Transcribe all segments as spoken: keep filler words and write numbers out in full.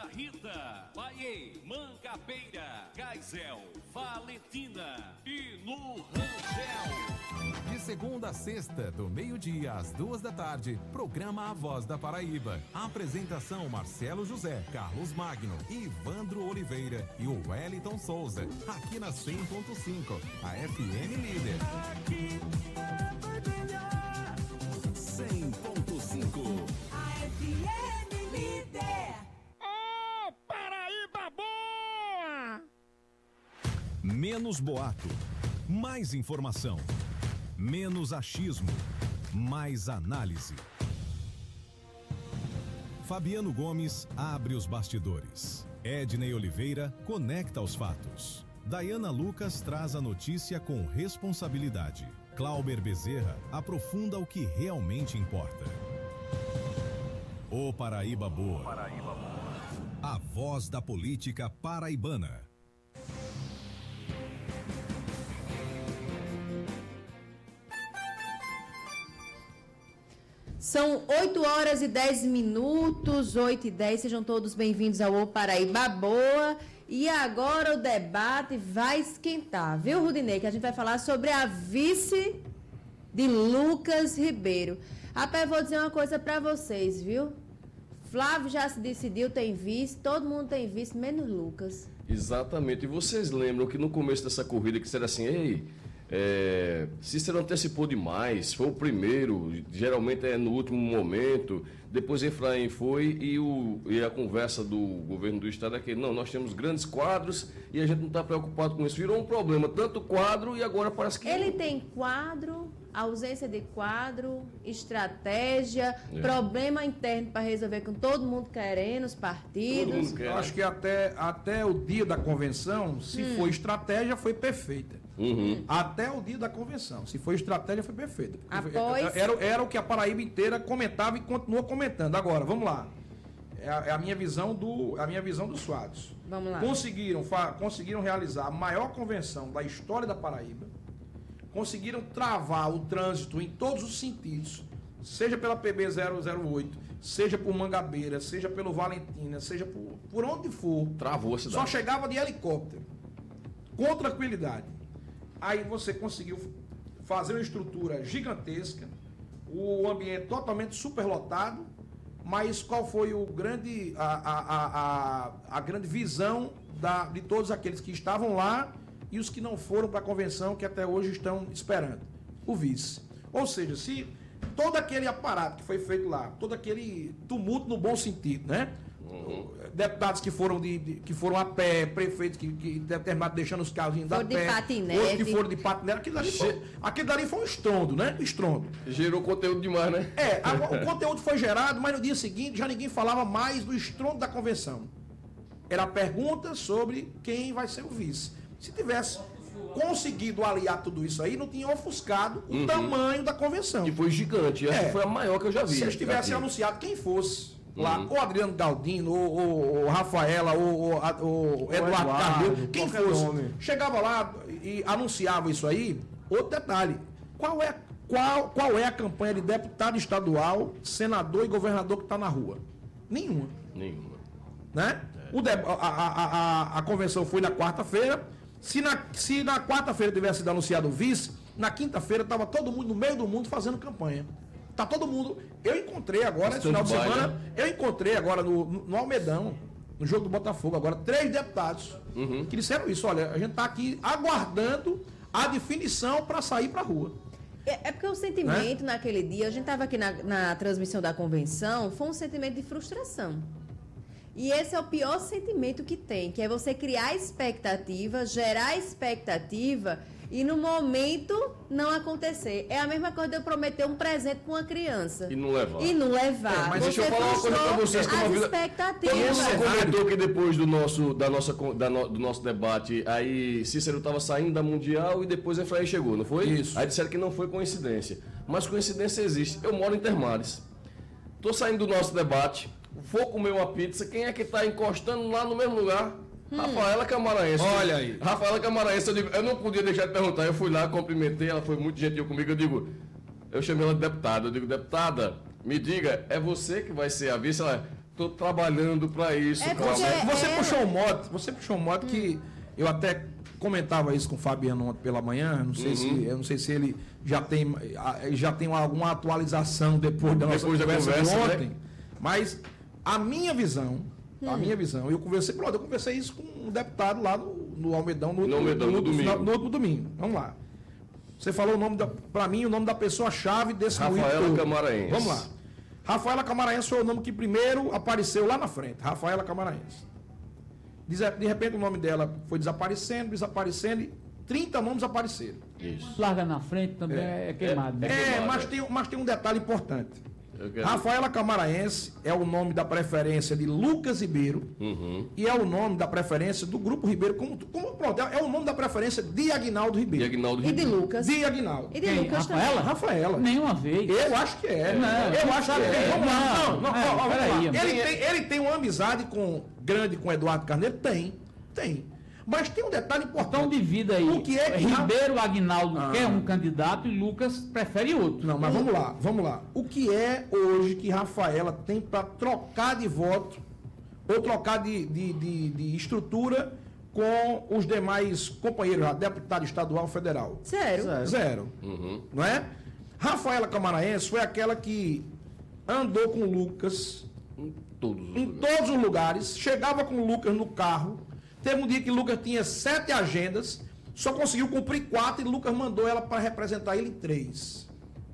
Rita, Paiê, Mangabeira, Gaisel, Valentina e no Rangel. De segunda a sexta, do meio-dia às duas da tarde, programa A Voz da Paraíba. Apresentação Marcelo José, Carlos Magno, Ivandro Oliveira e o Wellington Souza. Aqui na cem ponto cinco, a F M Líder. Aqui vai brilhar. cem ponto cinco. A F M Líder. Ô, Paraíba boa! Menos boato, mais informação. Menos achismo, mais análise. Fabiano Gomes abre os bastidores. Ednei Oliveira conecta os fatos. Dayana Lucas traz a notícia com responsabilidade. Clauber Bezerra aprofunda o que realmente importa. Ô Paraíba Boa. Paraíba Boa. A voz da política paraibana. São oito horas e dez minutos, oito e dez, sejam todos bem-vindos ao O Paraíba Boa. E agora o debate vai esquentar, viu, Rudinei? Que a gente vai falar sobre a vice de Lucas Ribeiro. Rapaz, eu vou dizer uma coisa para vocês, viu? Flávio já se decidiu, tem vice, todo mundo tem vice, menos Lucas. Exatamente, e vocês lembram que no começo dessa corrida que disseram assim, ei... É, Cícero antecipou demais, foi o primeiro, geralmente é no último momento, depois Efraim foi e, o, e a conversa do governo do estado é que não, nós temos grandes quadros e a gente não está preocupado com isso, virou um problema, tanto quadro e agora parece que... Ele tem quadro, ausência de quadro, estratégia, é. problema interno para resolver com todo mundo querendo, os partidos. Eu acho que até, até o dia da convenção, se hum. for estratégia, foi perfeita. Uhum. Até o dia da convenção. Se foi estratégia, foi perfeita. Após... Era, era o que a Paraíba inteira comentava e continua comentando. Agora, vamos lá. É a, é a minha visão do, a minha visão dos fatos. Vamos lá. Conseguiram, fa, conseguiram realizar a maior convenção da história da Paraíba. Conseguiram travar o trânsito em todos os sentidos. Seja pela P B zero zero oito, seja por Mangabeira, seja pelo Valentina, seja por, por onde for. Travou a cidade. Só chegava de helicóptero. Com tranquilidade. Aí você conseguiu fazer uma estrutura gigantesca, o ambiente totalmente superlotado, mas qual foi o grande, a, a, a, a grande visão da, de todos aqueles que estavam lá e os que não foram para a convenção, que até hoje estão esperando? O vice. Ou seja, se todo aquele aparato que foi feito lá, todo aquele tumulto no bom sentido, né? Uhum. Deputados que foram, de, de, que foram a pé, prefeitos que, que terminaram deixando os carros indo a pé, pé, patinete. outros que foram de patinete, aquilo dali, foi, aquilo dali foi um estrondo, né? Um estrondo. Gerou conteúdo demais, né? É, a, o conteúdo foi gerado, mas no dia seguinte já ninguém falava mais do estrondo da convenção. Era a pergunta sobre quem vai ser o vice. Se tivesse conseguido aliar tudo isso aí, não tinha ofuscado o uhum. tamanho da convenção. Que foi gigante, essa é. foi a maior que eu já vi. Se eles tivessem anunciado quem fosse lá, uhum. ou Adriano Galdino, ou, ou, ou Rafaela, ou, ou, ou Eduardo Carneiro, quem fosse, nome. Chegava lá e anunciava isso aí. Outro detalhe, qual é, qual, qual é a campanha de deputado estadual, senador e governador que está na rua? Nenhuma. Nenhuma. Né? É. O de, a, a, a, a convenção foi na quarta-feira. Se na, se na quarta-feira tivesse sido anunciado o vice, na quinta-feira estava todo mundo no meio do mundo fazendo campanha. Tá todo mundo. Eu encontrei agora, esse final de semana, eu encontrei agora no, no Almedão, no jogo do Botafogo, agora, três deputados uhum. que disseram isso. Olha, a gente tá aqui aguardando a definição para sair para a rua. É, é porque o sentimento, né? Naquele dia, a gente estava aqui na, na transmissão da convenção, foi um sentimento de frustração. E esse é o pior sentimento que tem, que é você criar expectativa, gerar expectativa e no momento não acontecer. É a mesma coisa de eu prometer um presente para uma criança. E não levar. E não levar. É, mas você deixa eu falar uma coisa para vocês. Como as vida... expectativas. Todo mundo comentou que depois do nosso, da nossa, da no, do nosso debate, aí Cícero estava saindo da Mundial e depois Efraim chegou, não foi? Isso. Aí disseram que não foi coincidência. Mas coincidência existe. Eu moro em Termares. Estou saindo do nosso debate, vou comer uma pizza. Quem é que está encostando lá no mesmo lugar? Hum. Rafaela Camaraense. Olha aí. Rafaela Camaraense, eu, digo, eu não podia deixar de perguntar. Eu fui lá, cumprimentei, ela foi muito gentil comigo. Eu digo, eu chamei ela de deputada. Eu digo, deputada, me diga, é você que vai ser a vice? Ela, Tô trabalhando para isso. É cara. porque- Você, você é- puxou um modo, você puxou um modo que eu até comentava isso com o Fabiano ontem pela manhã, não sei Uhum. se, eu não sei se ele já tem, já tem alguma atualização depois da nossa Depois da conversa, conversa, de né? ontem, mas a minha visão, a minha visão, eu conversei, pronto, eu conversei isso com um deputado lá no, no Almedão, no, No Almedão, no domingo. final- no último domingo, vamos lá. Você falou o nome, da, pra mim, o nome da pessoa-chave desse Rafaela moído todo. Camaraense. Vamos lá. Rafaela Camaraense foi o nome que primeiro apareceu lá na frente. Rafaela Camaraense. De de repente o nome dela foi desaparecendo, desaparecendo, e trinta nomes apareceram. Isso. Larga na frente também é, queimado. É né? É, queimado, mas é. tem, mas tem um detalhe importante. Eu quero- Rafaela Camaraense é o nome da preferência de Lucas Ribeiro Uhum. e é o nome da preferência do Grupo Ribeiro. Como, como, pronto, é o nome da preferência de Aguinaldo E Ribeiro. Aguinaldo E de Ribeiro. Lucas. De Aguinaldo. E de Quem? Lucas também. Rafaela? Rafaela. Nenhuma vez. Eu acho que é. Não, eu acho que sabe é. quem? Vamos lá. Não, não, É, ó, ó, vamos peraí, lá. mas- Ele tem, ele tem uma amizade com, grande com Eduardo Carneiro? Tem. Tem. Mas tem um detalhe Então importante. divida aí. O que é que- Ribeiro Aguinaldo Ah. quer um candidato e Lucas prefere outro. Não, mas vamos lá, vamos lá. O que é hoje que Rafaela tem para trocar de voto ou trocar de, de, de, de estrutura com os demais companheiros, a deputada estadual federal? Sério? Zero. Uhum. Não é? Rafaela Camaraense foi aquela que andou com o Lucas Em todos os em lugares. todos os lugares, chegava com o Lucas no carro. Teve um dia que o Lucas tinha sete agendas, só conseguiu cumprir quatro e Lucas mandou ela para representar ele em três.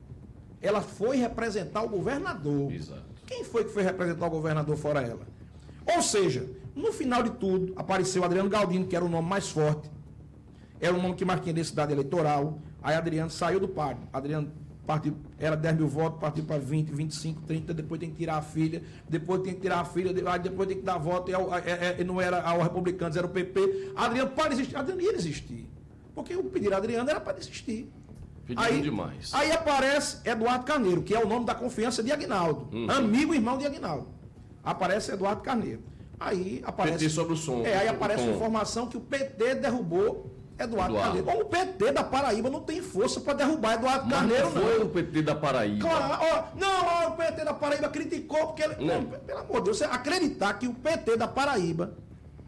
Ela foi representar o governador. Exato. Quem foi que foi representar o governador fora ela? Ou seja, no final de tudo, apareceu Adriano Galdino, que era o nome mais forte. Era o nome que mais tinha densidade eleitoral. Aí Adriano saiu do páreo. Adriano partiu, era dez mil votos, partiu para vinte, vinte e cinco, trinta, depois tem que tirar a filha, depois tem que tirar a filha, aí depois tem que dar voto, e, ao- é- é- não era ao Republicanos, era o P P. Adriano para existir, Adriano ia desistir. Porque o pedido a Adriano era para desistir. Pediram demais. Aí aparece Eduardo Carneiro, que é o nome da confiança de Aguinaldo. Uhum. Amigo e irmão de Aguinaldo. Aparece Eduardo Carneiro. Aí aparece. P T sobre o som. É, aí o aparece tom. a informação que o P T derrubou Eduardo, Eduardo. Carneiro. Bom, o P T da Paraíba não tem força para derrubar Eduardo Mas Carneiro, não foi não. o P T da Paraíba. Claro, ó, não, ó, o P T da Paraíba criticou porque ele. Não. Não, pelo amor de Deus, você acreditar que o P T da Paraíba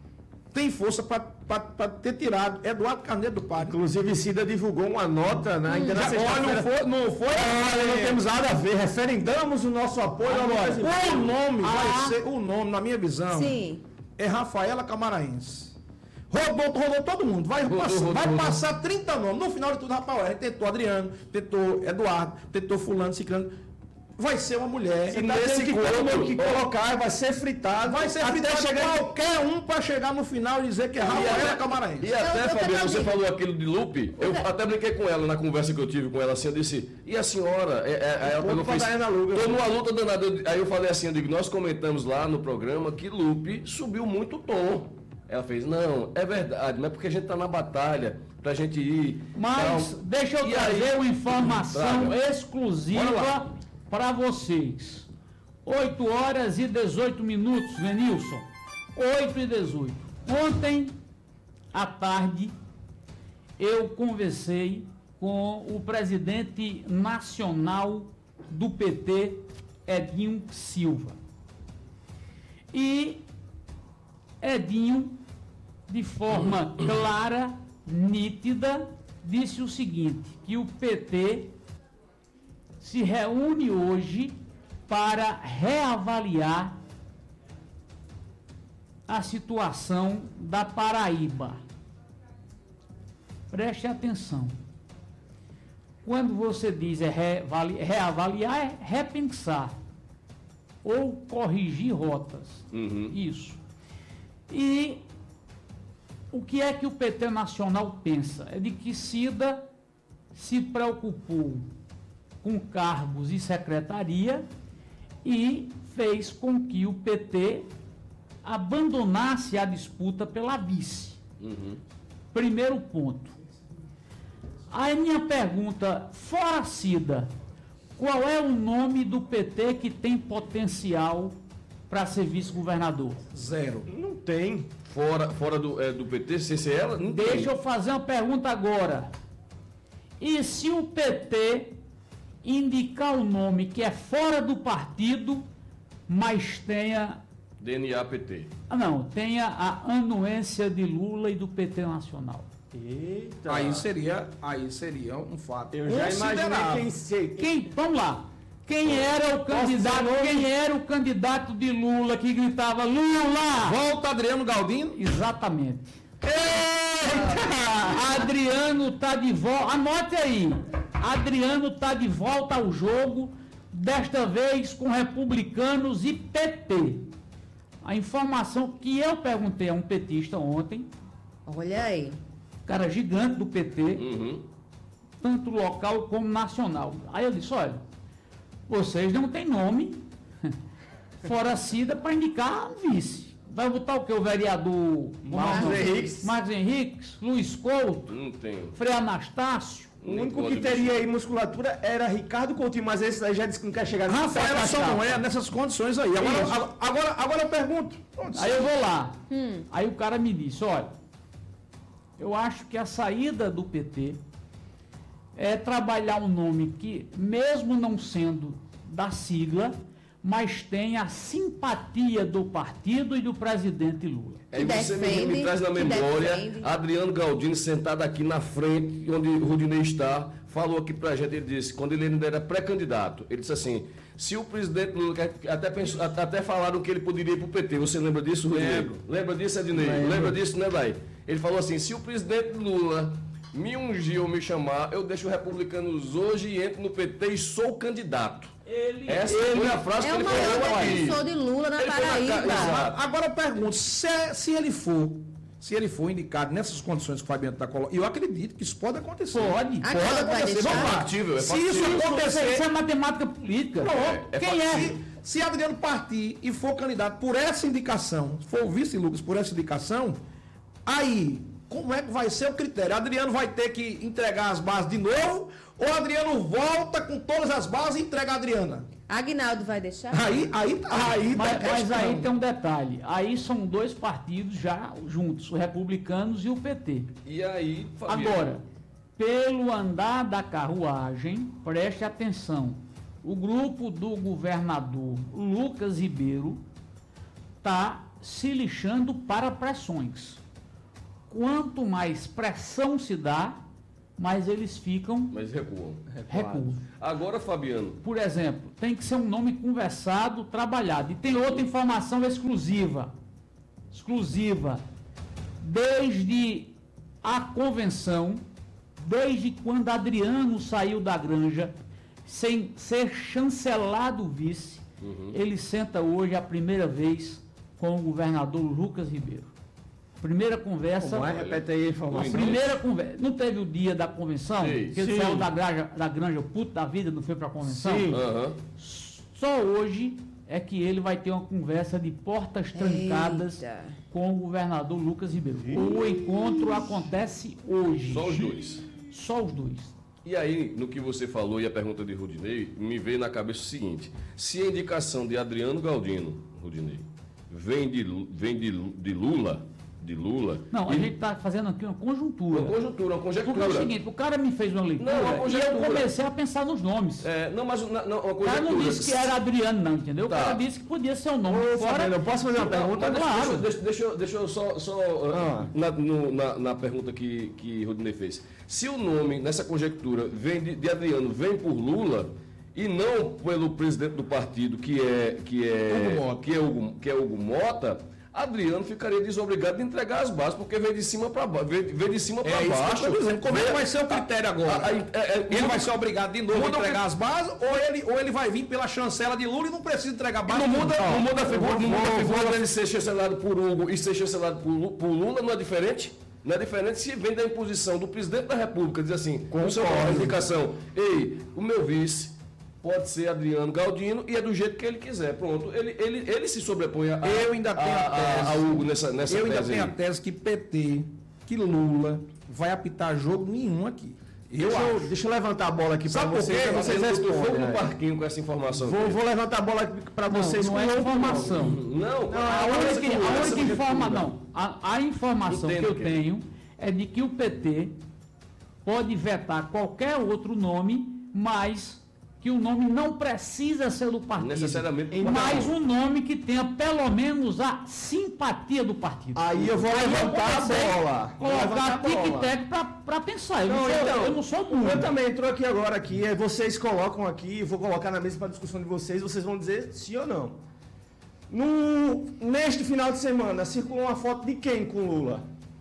tem força para ter tirado Eduardo Carneiro do páreo. Inclusive, Cida divulgou uma nota, né? Ainda na Já, olha, sexta-feira. não foi, não foi. Olha, não temos nada a ver. Referendamos o nosso apoio ao Agora, Lucas o Ribeiro. nome Ah. vai ser, o nome, na minha visão, Sim. é Rafaela Camaraense. Rodou, rodou todo mundo. Vai, Rodou, passar, rodou, vai rodou. passar trinta nomes. No final de tudo, Rafael, a gente tentou Adriano, tentou Eduardo, tentou fulano, ciclano. Vai ser uma mulher. Você tá dizendo que todo mundo que colocar vai ser fritado. Vai ser até fritado chegar qualquer um para chegar no final e dizer que é Rafaela Camaraense. E até, Eu- eu Fabiano, também você vi. falou aquilo de Lupe, eu até brinquei com ela na conversa que eu tive com ela assim, eu disse, e a senhora? É, é, aí ela Ponto pegou e pra fez, Diana Luga. tô numa luta danada. Eu- Aí eu falei assim, eu digo, nós comentamos lá no programa que Lupe subiu muito o tom. Ela fez, não, é verdade, mas é porque a gente tá na batalha, pra gente ir. Mas tal. deixa eu E trazer aí- uma informação Traga. exclusiva para vocês. oito horas e dezoito minutos, Venilson. oito e dezoito. Ontem à tarde eu conversei com o presidente nacional do P T, Edinho Silva. E Edinho, de forma clara, nítida, disse o seguinte, que o P T se reúne hoje para reavaliar a situação da Paraíba. Preste atenção. Quando você diz é reavali- reavaliar, é repensar ou corrigir rotas. Uhum. Isso. E o que é que o P T Nacional pensa? É de que Cida se preocupou com cargos e secretaria e fez com que o P T abandonasse a disputa pela vice. Uhum. Primeiro ponto. Aí minha pergunta, fora Cida, qual é o nome do P T que tem potencial para ser vice-governador? Zero. Não tem. Fora, fora do, é, do P T, sem ser ela, não tem. Deixa eu fazer uma pergunta agora. E se o P T indicar o nome que é fora do partido, mas tenha D N A P T. Ah, não, tem a, a anuência de Lula e do P T Nacional. Eita. Aí seria, aí seria um fato Eu já imaginei considerável. quem sei. Quem, vamos lá. Quem era o candidato? Quem era o candidato de Lula que gritava Lula? Volta Adriano Galdino. Exatamente. Adriano tá de volta. Anote aí. Adriano tá de volta ao jogo, desta vez com republicanos e P T. A informação que eu perguntei a um petista ontem, Olha aí. cara gigante do P T, Uhum. tanto local como nacional. Aí eu disse, olha, vocês não têm nome, fora Cida, para indicar um vice. Vai votar o que? O vereador Marcos Henriques. Marcos Henriques, Luiz Couto, Não tenho. Frei Anastácio. O único que teria aí musculatura era Ricardo Coutinho, mas esse aí já disse que não quer chegar nesse Rafael pé só pra não chapa. é nessas condições aí. Agora, Isso. agora, agora, agora eu pergunto. Aí eu vou lá. Aí o cara me disse, olha, eu acho que a saída do P T é trabalhar um nome que, mesmo não sendo da sigla, mas tem a simpatia do partido e do presidente Lula. Aí você me, defende, me traz na que memória defende. Adriano Galdino sentado aqui na frente, onde o Rudinei está, falou aqui pra gente, ele disse, quando ele ainda era pré-candidato, ele disse assim, se o presidente Lula, que até, pensou, até falaram que ele poderia ir pro P T, você lembra disso, Rudinei? Lembro. Lembra disso, Ednei? Lembra disso, né, Dai? Ele falou assim, se o presidente Lula me ungir ou me chamar, eu deixo os republicanos hoje e entro no P T e sou candidato. Ele, Essa foi a frase É que o ele maior falou aqui. defensor de Lula na Ele foi na ca- Paraíba. Exato. Agora eu pergunto, se, se ele for, se ele for indicado nessas condições que o Fabiano está colocando, eu acredito que isso pode acontecer. Pode. Ah, Pode não, vai acontecer. deixar? Vamos lá. Factível, é Se isso factível. acontecer, Isso é matemática política. pronto. é Quem é? Se, se Adriano partir e for candidato por essa indicação, se for o vice Lucas por essa indicação, aí, como é que vai ser o critério? Adriano vai ter que entregar as bases de novo, ou Adriano volta com todas as bases e entrega a Adriana? Agnaldo vai deixar? Aí, aí tá. Aí tá Mas, a mas questão. aí tem um detalhe. Aí são dois partidos já juntos, os republicanos e o P T. E aí, Fabiano? Agora, pelo andar da carruagem, preste atenção. O grupo do governador Lucas Ribeiro está se lixando para pressões. Quanto mais pressão se dá, mais eles ficam Mas recuam. recuo. Agora, Fabiano, Por exemplo, tem que ser um nome conversado, trabalhado. E tem outra informação exclusiva. Exclusiva. Desde a convenção, desde quando Adriano saiu da Granja, sem ser chancelado o vice, ele senta hoje a primeira vez com o governador Lucas Ribeiro. Primeira conversa. Como é? Repete aí a A informação. primeira conversa. Não teve o dia da convenção? Sim. Que ele Sim. saiu da granja, da granja puto da vida, não foi pra convenção? Sim. aham. Só hoje é que ele vai ter uma conversa de portas trancadas Eita. com o governador Lucas Ribeiro. O encontro acontece hoje. Só os dois. Só os dois. E aí, no que você falou e a pergunta de Rudinei, me veio na cabeça o seguinte: se a indicação de Adriano Galdino, Rudinei, vem de, Lu- vem de, Lu- de Lula, de Lula. Não, a e- gente está fazendo aqui uma conjuntura. Uma conjuntura, uma Porque conjectura. é o seguinte, o cara me fez uma leitura Não, uma e eu conjectura. comecei a pensar nos nomes. É, não, mas na- não, uma O cara não conjectura. disse que era Adriano, não, entendeu? Tá. O cara disse que podia ser o nome. Ô, Fora, Fabiano, eu posso fazer uma Não, pergunta? mas Claro. deixa, deixa, deixa, eu- deixa eu só, só Ah. na, no- na, na pergunta que, que Rodinei fez. Se o nome, nessa conjectura, vem de, de Adriano, vem por Lula e não pelo presidente do partido, que é, que é, Hugo Mota. que é, Hugo, que é Hugo Mota, Adriano ficaria desobrigado de entregar as bases, porque veio de cima para baixo. Veio, veio de cima para É isso que eu baixo. estou dizendo. Como é que Veio- vai ser o critério agora? Aí, é, é, Ele muda- vai ser obrigado de novo a muda o entregar as bases, ou ele, ou ele vai vir pela chancela de Lula e não precisa entregar base? Não muda, nenhuma? não muda a figura, vou- não muda a vou- figura dele ser chancelado por Hugo e ser chancelado por, Lu- por Lula, não é diferente? Não é diferente se vem da imposição do presidente da República, diz assim, com seu Concordo. indicação, ei, o meu vice pode ser Adriano Galdino e é do jeito que ele quiser, pronto. Ele, ele, ele se sobrepõe a, Eu ainda tenho a a, a, a tese. Hugo nessa, nessa Eu ainda tese tenho a aí. tese que P T, que Lula, vai apitar jogo nenhum aqui. Eu deixa, eu, acho. deixa eu levantar a bola aqui para Sabe por vocês, quê? pra vocês Eu tô fogo respondem. no né? parquinho com essa informação. Vou, aqui. vou levantar a bola aqui para Não, vocês não com é outra informação. Não, A a única, essa a única conversa informa, de- não. A, a informação Entendo que eu que- tenho é de que o P T pode vetar qualquer outro nome, mas que que o nome não precisa ser do partido. Necessariamente. Mas um nome que tenha pelo menos a simpatia do partido. Aí eu vou Aí levantar a bola. Vou levantar Colocar a bola. tic-tac pra, pra pensar. Eu não, Não, sou, então, eu não sou burro. Eu também entrou aqui agora aqui, aí vocês colocam aqui, eu vou colocar na mesa para discussão de vocês, vocês vão dizer sim ou não. No, neste final de semana, circulou uma foto de quem com Lula?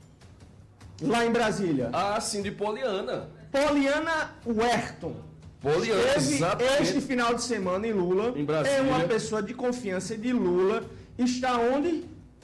Lá em Brasília. Ah, sim, de Poliana. Poliana Werton. Poliana, Esteve exatamente. este final de semana em Lula. Em Brasília. É uma pessoa de confiança de Lula. Está onde?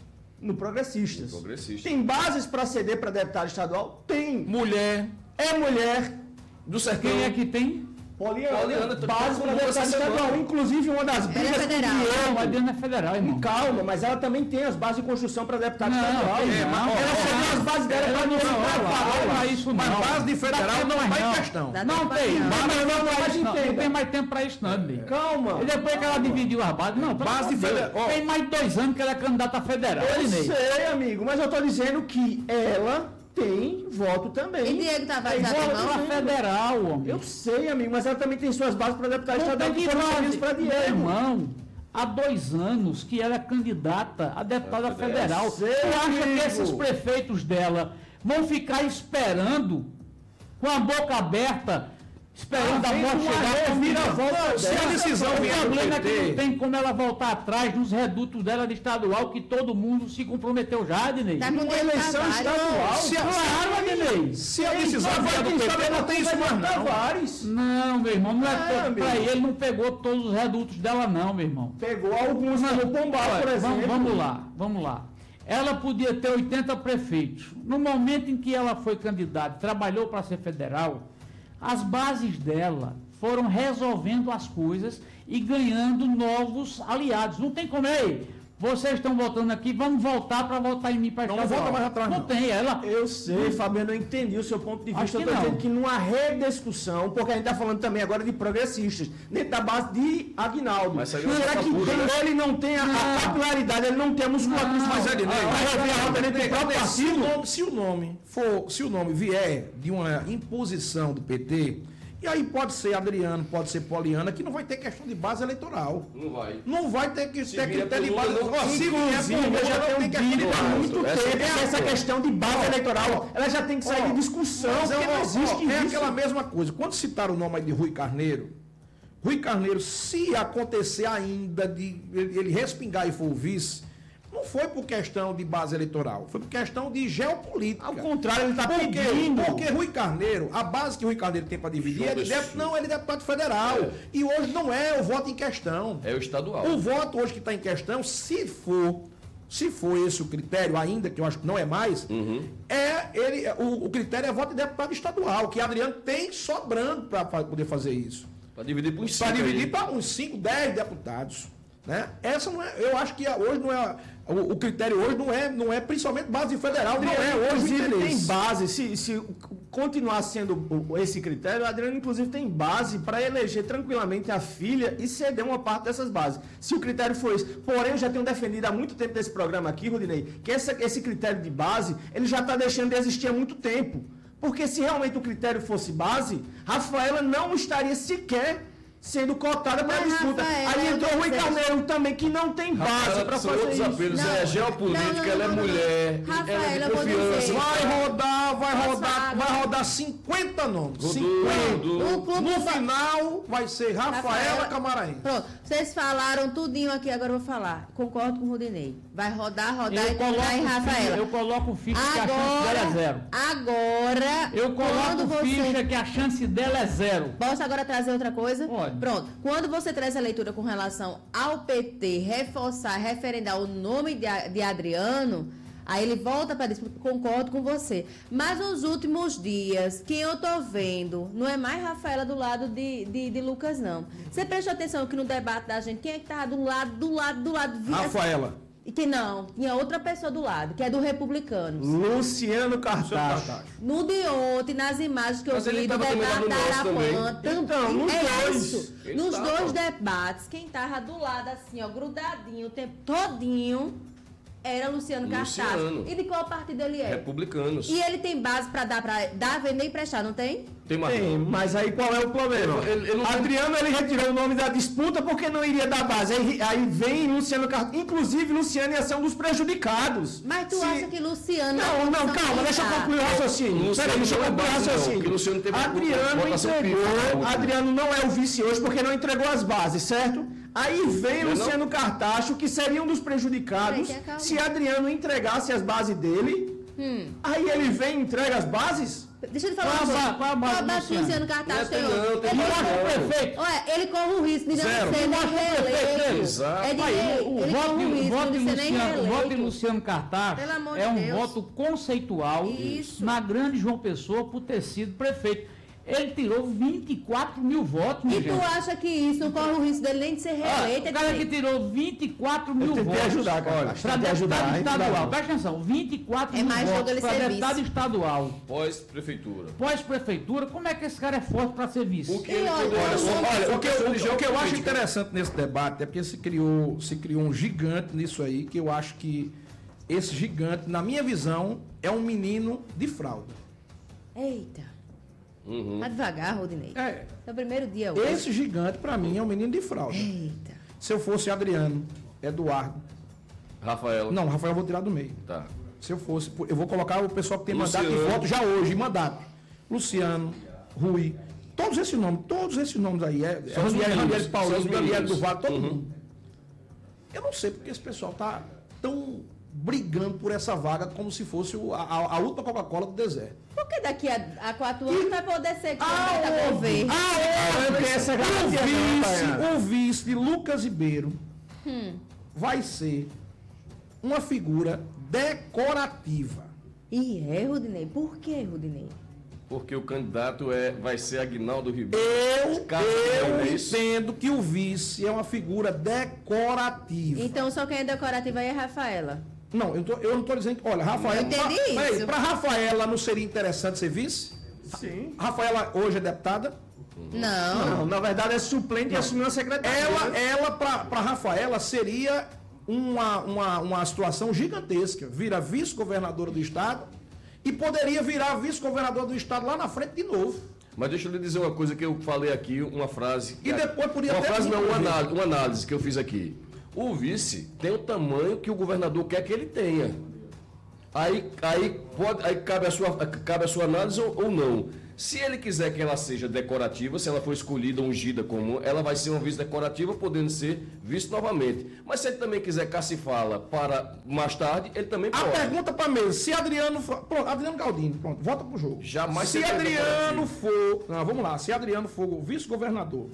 No Progressistas. No Progressistas. Tem bases para ceder para deputado estadual? Tem. Mulher É mulher. Do sertão. Quem é que tem? Poliana, Poliana, base para tá- deputado essa semana. estadual. Inclusive, uma das brigas com federal. Não, Diego. mas Diana é federal, irmão. Calma, mas ela também tem as bases de construção para deputado Não, estadual. tem É, não. mas ela Ó, cedeu as bases dela ela para não, não não, falar. não é isso mas não. base de federal Dá não tempo está mais em não. questão. Dá Não tempo tem, não. mas não, não, Mas mas não, entenda. não tem mais tempo pra isso, não, Ney. Calma. E depois que ela dividiu as bases, não, pelo Base amor de federal, Deus, ó. tem mais de dois anos que ela é candidata a federal, Eu Ney. sei, amigo, mas eu tô dizendo que ela tem voto também. E Diego Tavares Tem já tem voto não? Pra também. federal, homem. Eu sei, amigo, mas ela também tem suas bases para deputado Não estadual tem que que foram base. servidos para Meu Diego. irmão, há dois anos que ela é candidata a deputada federal. Eu sei, Você acha amigo. que esses prefeitos dela vão ficar esperando, com a boca aberta, esperando Ah, a vem morte com uma chegar? reviravolta Se a dessa. decisão O vier do problema é que não P T, tem como ela voltar atrás nos redutos dela de estadual, que todo mundo se comprometeu já, Adnei. Tá com Uma Diego eleição Tavares. estadual. Se a- Claro, Adnei. se a decisão vier do P T, não tem isso mais não. Tavares Não, meu irmão, não é, É, todo, amigo. pra ele não pegou todos os redutos dela, não, meu irmão. pegou alguns no Pombal, Olha, por exemplo. vamos, vamos lá, vamos lá. Ela podia ter oitenta prefeitos. No momento em que ela foi candidata, trabalhou para ser federal, as bases dela foram resolvendo as coisas e ganhando novos aliados. Não tem como, ei, vocês estão votando aqui, vamos voltar para votar em mim para Não, estadual. não volta mais atrás, Não não. tem, ela... Eu sei, Fabiano, eu entendi o seu ponto de Acho vista. Eu que estou não. dizendo que numa rediscussão, porque a gente está falando também agora de progressistas, dentro da base de Aguinaldo. Mas aí é uma Será que pura, quem né? ele não tem a, a capilaridade, ele não tem a musculatura? Mas é de lei. Vai rever a rota dentro do próprio Se o partido? nome- Se o nome for, se o nome vier de uma imposição do P T, e aí pode ser Adriano, pode ser Poliana, que não vai ter questão de base eleitoral. Não vai. Não vai ter que Se ter vier critério de por base. Lula, Ó, se vier Inclusive, por eu Lula, já não tem tenho questão de dito há base. muito Essa tempo é que a essa questão. questão de base eleitoral, ela já tem que sair Ó, de discussão, Mas é, porque não ó, existe ó, é isso. aquela mesma coisa. Quando citaram o nome aí de Rui Carneiro, Rui Carneiro, se acontecer ainda de ele ele respingar e for o vice, não foi por questão de base eleitoral, foi por questão de geopolítica. Ao contrário, ele está Por quê? pedindo. Porque Rui Carneiro, a base que Rui Carneiro tem para dividir é de João dep- não, ele é deputado federal. É. E hoje não é o voto em questão. É o estadual. O voto hoje que está em questão, se for, se for esse o critério, ainda que eu acho que não é mais, Uhum. é ele, o, o critério é voto de deputado estadual, que Adriano tem sobrando para poder fazer isso. Para dividir por uns Para cinco dividir aí. para uns cinco, dez deputados. Né? Essa não é, eu acho que hoje não é. O, o critério hoje não é, não é principalmente base federal, não é hoje o Inclusive, tem interesse. base, se, se continuar sendo o- esse critério, o Adriano, inclusive, tem base para eleger tranquilamente a filha e ceder uma parte dessas bases. Se o critério for esse. Porém, eu já tenho defendido há muito tempo desse programa aqui, Rudinei, que essa, esse critério de base, ele já está deixando de existir há muito tempo. Porque se realmente o critério fosse base, Rafaela não estaria sequer sendo cotada para a Mas, disputa. Rafaela, Aí entrou eu Rui sei. Carneiro também, que não tem base Rafaela, para são fazer outros isso. apelos, Não, é geopolítica, não, não, ela é não, não. mulher, Rafaela, ela é de eu vou confiança. dizer. Vai rodar, vai Posso rodar, falar? vai rodar cinquenta nomes. Rodou, cinquenta. rodou. O clube No va- final vai ser Rafaela Rafaela- Camaraense. Pronto, vocês falaram tudinho aqui, agora eu vou falar. Concordo com o Rudinei. Vai rodar, rodar Eu e terminar em coloco, Rafaela. ficha, eu coloco ficha que a chance dela é zero. Agora, Eu quando coloco você... ficha que a chance dela é zero. Posso agora trazer outra coisa? Pode. Pronto. Quando você traz a leitura com relação ao P T, reforçar, referendar o nome de, A- de Adriano, aí ele volta para disputa. Concordo com você. Mas nos últimos dias, quem eu tô vendo, não é mais Rafaela do lado de, de, de Lucas, não. Você prestou atenção que no debate da gente, quem é que tava do lado, do lado, do lado? via- Rafaela. E que não, tinha outra pessoa do lado, que é do Republicanos. Luciano Cartacho. Cartacho. No de ontem, nas imagens que eu Mas ele vi do tava também lá debate no da nosso também. Arapuã, tam- Então, nos é dois. isso. Ele Nos tava. dois debates, quem tava do lado assim, ó, grudadinho o tempo todinho, era Luciano Cartacho. Luciano. E de qual partido ele é? Republicanos. E ele tem base para dar para dar, vender e prestar, não tem? Tem mais. Tem, mas aí qual é o problema? Ele- ele não tem- Adriano ele retirou o nome da disputa porque não iria dar base. Aí, aí vem Luciano Cartacho. Inclusive, Luciano ia ser um dos prejudicados. Mas tu Se- acha que Luciano... Não, não, calma, deixa eu concluir o raciocínio. Luciano Peraí, deixa eu não é concluir o base, não, raciocínio. porque Luciano teve Adriano votação entregou. pífia. Adriano não é o vice hoje porque não entregou as bases, certo? Aí vem Não é Luciano Cartacho, que seria um dos prejudicados Peraí, que acalma. se Adriano entregasse as bases dele. Hum. Aí ele vem e entrega as bases. Deixa eu te falar Qual a uma ba- coisa. qual a base Qual a do base do Luciano? Luciano Cartacho Não tem tem hoje? não, tem Ele não. corre- Prefeito. Olha, ele corre o risco de não Zero. ser nem Mostra o prefeito reeleito. dele. Exato. É de Pai, ele, o, o ele voto, corre o de- o risco voto de de ser nem Luciano, o voto de reeleito. Luciano Cartacho Pelo amor é de um Deus. voto conceitual Isso. na grande João Pessoa por ter sido prefeito. Ele tirou vinte e quatro mil votos, minha E tu gente. acha que isso não corre o risco dele nem de ser Ah, reeleito? o cara que tirou vinte e quatro mil Eu tentei votos ajudar, cara. para Tentei deputado ajudar, hein? estadual. Cuidado. Presta atenção, vinte e quatro É mil mais jogo votos ele para ser deputado vice. estadual. Pós-prefeitura. Pós-prefeitura, como é que esse cara é forte para ser vice? O que E ele olha, poderia olha, ser- Olha, o que, eu- o que- o que eu acho política. interessante nesse debate é porque se criou, se criou um gigante nisso aí, que eu acho que esse gigante, na minha visão, é um menino de fralda. Eita. Uhum. Vai devagar, Rodinei. É, É o primeiro dia hoje. esse gigante, pra mim, é um menino de fralda. Eita. Se eu fosse Adriano, Eduardo. Rafaela. Não, Rafael eu vou tirar do meio. Tá. Se eu fosse, eu vou colocar o pessoal que tem mandato Luciano. e voto já hoje, mandato. Luciano, Rui, todos esses nomes, todos esses nomes aí, é, é São os Ranieri, meninos, Ranieri são Paulinho, os Daniel meninos. do Vale, todo Uhum. mundo. Eu não sei porque esse pessoal tá tão brigando por essa vaga como se fosse o- a, a, a última Coca-Cola do deserto. Porque daqui a, a quatro anos vai poder ser que Ah, vai dar óbvio. governo. Ah, tem essa o garantia não, vice, Baiana. o vice de Lucas Ribeiro Hum. vai ser uma figura decorativa. E é, Rodinei? Por que, Rodinei? Porque o candidato é, vai ser Aguinaldo Ribeiro. Eu, Caso eu não é isso. entendo que o vice é uma figura decorativa. Então só quem é decorativa aí é Rafaela. Não, eu, tô- eu não estou dizendo que. Olha, Rafaela. Eu entendi pra, isso. Para Rafaela não seria interessante ser vice? Sim. Rafaela hoje é deputada? Não. Não, na verdade é suplente e assumiu a secretaria. Ela, ela para Rafaela, seria uma, uma, uma situação gigantesca. Vira vice-governadora do Estado e poderia virar vice-governadora do Estado lá na frente de novo. Mas deixa eu lhe dizer uma coisa que eu falei aqui, uma frase. E depois podia Uma até frase não, uma concorrer. análise, uma análise que eu fiz aqui. O vice tem o tamanho que o governador quer que ele tenha. Aí, aí, pode, aí cabe, a sua, cabe a sua análise ou, ou não. Se ele quiser que ela seja decorativa, se ela for escolhida, ungida como, ela vai ser uma vice decorativa, podendo ser vice novamente. Mas se ele também quiser cacifá-la para mais tarde, ele também A pode. pergunta para mesa, se Adriano for, pronto, Adriano Galdino, pronto, volta pro jogo. Jamais se seria Adriano decorativo. for, não, vamos lá, se Adriano for o vice-governador,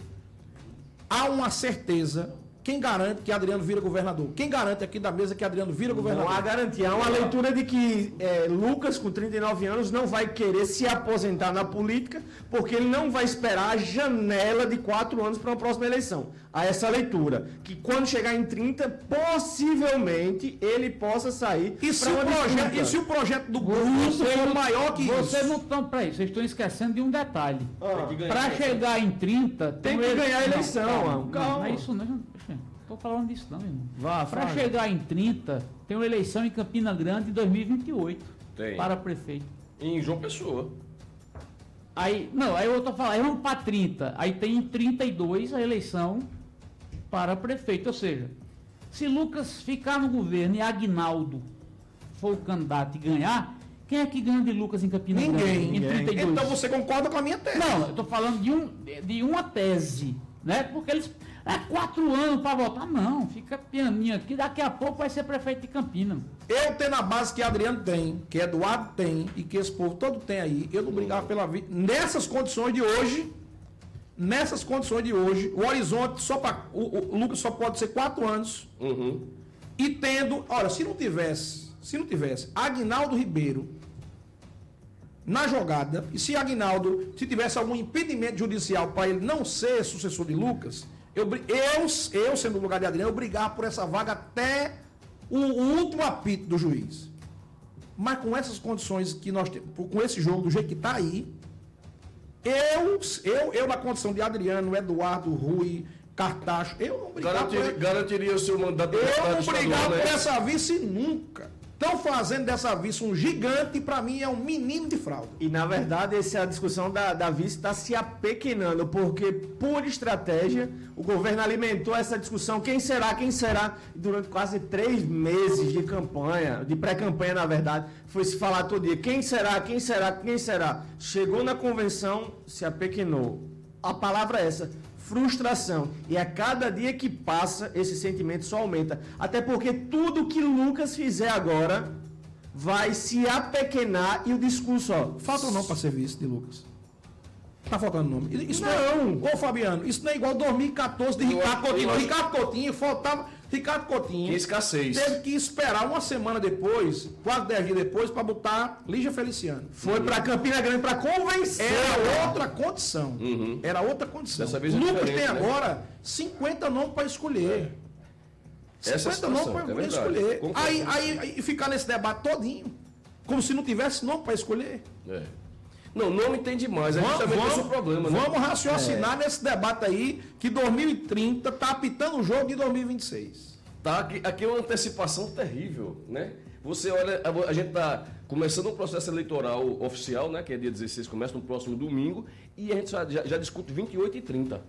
há uma certeza, quem garante que Adriano vira governador? Quem garante aqui da mesa que Adriano vira Não governador? há garantia. Há uma leitura de que é, Lucas, com trinta e nove anos, não vai querer se aposentar na política, porque ele não vai esperar a janela de quatro anos para uma próxima eleição. Há essa leitura. Que quando chegar em trinta, possivelmente ele possa sair E se, pra o uma projeto, disputa. e se o projeto do grupo Vocês for não- maior que Vocês isso? não estão para isso, vocês estão esquecendo de um detalhe. Ah, Para chegar em trinta, Tem que ganhar a eleição, Não, calma, mano. não, Calma. não é isso, não. Estou falando disso, não, irmão. Vá, Para fala. chegar em trinta, tem uma eleição em Campina Grande em dois mil e vinte e oito Tem. para prefeito. Em João Pessoa. Aí, não, aí eu tô falando, aí vamos para trinta. Aí tem em trinta e dois a eleição para prefeito. Ou seja, se Lucas ficar no governo e Aguinaldo for o candidato e ganhar, quem é que ganha de Lucas em Campina Grande? Ninguém. Em trinta e dois. Então você concorda com a minha tese? Não, eu estou falando de, um, de- de uma tese, né? Porque eles. É quatro anos para votar. Não, fica pianinho aqui, daqui a pouco vai ser prefeito de Campina. Eu tendo a base que Adriano tem, que Eduardo tem e que esse povo todo tem aí, eu não brigava pela vida. Nessas condições de hoje, nessas condições de hoje, o horizonte só para. O, o Lucas só pode ser quatro anos. Uhum. E tendo. Olha, se não tivesse, se não tivesse Aguinaldo Ribeiro na jogada, e se Aguinaldo, se tivesse algum impedimento judicial para ele não ser sucessor de Lucas, eu, bri- eu, eu sendo no lugar de Adriano, eu brigava por essa vaga até o, o último apito do juiz. Mas com essas condições que nós temos, com esse jogo do jeito que está aí, eu, eu, eu na condição de Adriano, Eduardo, Rui, Cartacho. Eu não brigava Garantir, por... Garantiria o seu mandato de Eu deputado não estadual, brigava né? por essa vice nunca. Estão fazendo dessa vice um gigante e para mim é um menino de fralda. E, na verdade, essa discussão da, da vice está se apequenando, porque, por estratégia, o governo alimentou essa discussão, quem será, quem será, durante quase três meses de campanha, de pré-campanha, na verdade, foi se falar todo dia, quem será, quem será, quem será. Chegou na convenção, se apequenou. A palavra é essa, frustração. E a cada dia que passa, esse sentimento só aumenta. Até porque tudo que Lucas fizer agora vai se apequenar e o discurso, ó... Falta ou não para ser vice de Lucas? Tá faltando nome. Isso não, Não. é, ô Fabiano, isso não é igual dois mil e quatorze de Eu Ricardo acho- Coutinho. eu acho- Ricardo Coutinho, faltava... Ricardo Coutinho Que escassez. teve que esperar uma semana depois, quase dez dias depois, para botar Lígia Feliciano. Foi para Campina Grande para convencer. Era outra condição. Uhum. Era outra condição. Dessa vez é Lucas diferente, tem né? agora cinquenta nomes para escolher. Essa cinquenta nomes situação, para é verdade. escolher. Concordo. Aí, aí, aí ficar nesse debate todinho, como se não tivesse nome para escolher. É. Não, nome tem demais. É justamente esse o problema, né? vamos raciocinar nesse debate aí que dois mil e trinta está apitando o jogo de dois mil e vinte e seis. Tá, aqui, aqui é uma antecipação terrível, né? Você olha, a, a gente está começando um processo eleitoral oficial, né? Que é dia dezesseis, começa no próximo domingo, e a gente já, já, já discute vinte e oito e trinta.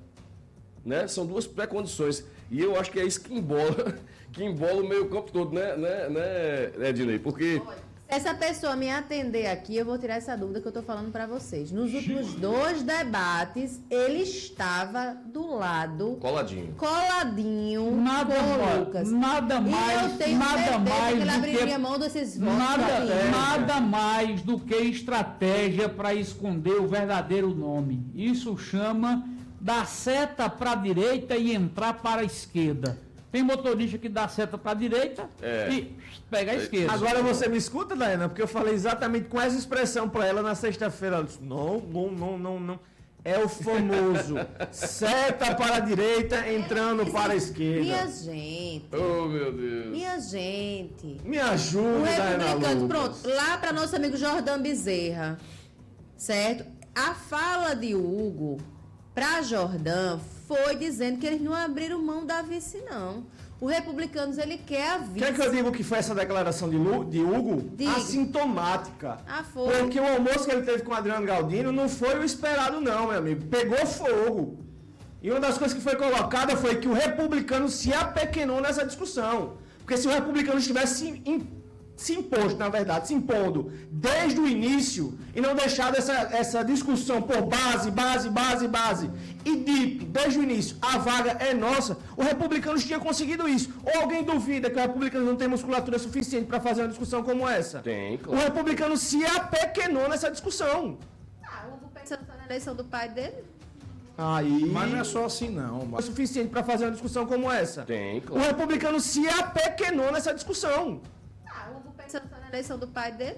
Né? São duas pré-condições. E eu acho que é isso que embola, que embola o meio campo todo, né, né, né, Ednei? Porque... Se essa pessoa me atender aqui, eu vou tirar essa dúvida que eu estou falando para vocês. Nos últimos dois debates, ele estava do lado, Coladinho. coladinho Nada com o mais, Lucas. nada e mais, eu tenho nada certeza mais que ele do abriria que mão desses votos. nada, aí. nada mais do que estratégia para esconder o verdadeiro nome. Isso chama dar seta para a direita e entrar para a esquerda. Tem motorista que dá seta para a direita É. e pega a esquerda. Agora você me escuta, Daiana? Porque eu falei exatamente com essa expressão para ela na sexta-feira. Ela disse, não, não, não, não, não. É o famoso seta para a direita entrando para a esquerda. Minha gente, Oh, meu Deus. minha gente. Me O ajuda, Daiana republicano, Lucas. pronto, lá para nosso amigo Jordão Bezerra, certo? A fala de Hugo para Jordão foi dizendo que eles não abriram mão da vice, não. O Republicanos, ele quer a vice. Quer que eu diga o que foi essa declaração de, Lu, de Hugo? Diga. Assintomática. Ah, foi. Porque o almoço que ele teve com o Adriano Galdino não foi o esperado, não, meu amigo. Pegou fogo. E uma das coisas que foi colocada foi que o republicano se apequenou nessa discussão. Porque se o republicano estivesse em se imposto, na verdade, se impondo desde o início e não deixado essa, essa discussão por base, base, base, base e dito desde o início, a vaga é nossa, o republicano tinha conseguido isso. Ou alguém duvida que o republicano não tem musculatura suficiente para fazer uma discussão como essa? Tem, O claro. republicano se apequenou nessa discussão. Ah, o Hugo pensando na eleição do pai dele. Aí, Mas não é só assim, não. é suficiente para fazer uma discussão como essa. Tem, O claro. republicano se apequenou nessa discussão. Ah, o Hugo pensando na eleição do pai dele.